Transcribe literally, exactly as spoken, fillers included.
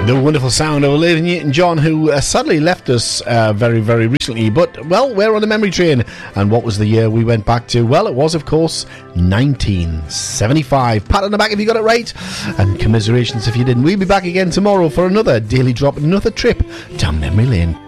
The wonderful sound of Olivia Newton-John, who uh, sadly left us uh, very, very recently. But, well, we're on the memory train. And what was the year we went back to? Well, it was, of course, nineteen seventy-five. Pat on the back if you got it right. And commiserations if you didn't. We'll be back again tomorrow for another Daily Drop, another trip down memory lane.